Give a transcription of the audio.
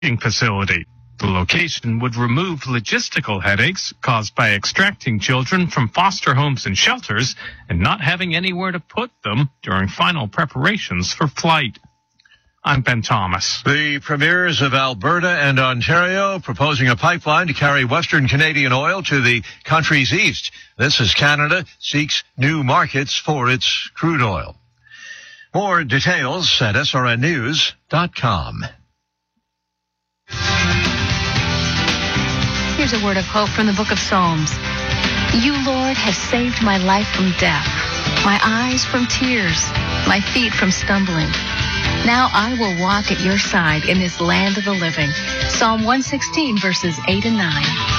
facility. The location would remove logistical headaches caused by extracting children from foster homes and shelters and not having anywhere to put them during final preparations for flight. I'm Ben Thomas. The premiers of Alberta and Ontario proposing a pipeline to carry Western Canadian oil to the country's east. This as Canada seeks new markets for its crude oil. More details at srnnews.com. Here's a word of hope from the book of Psalms. You, Lord, have saved my life from death, my eyes from tears, my feet from stumbling. Now I will walk at your side in this land of the living. Psalm 116, verses 8 and 9.